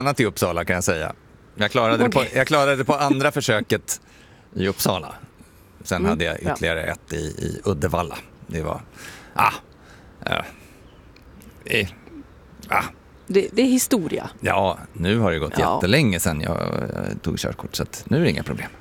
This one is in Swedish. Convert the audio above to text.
annat i Uppsala kan jag säga. Jag klarade det på andra försöket i Uppsala. Sen hade jag ytterligare ett i Uddevalla. Det var... Det är historia. Ja, nu har det gått jättelänge sedan jag tog körkort, så att nu är det inga problem.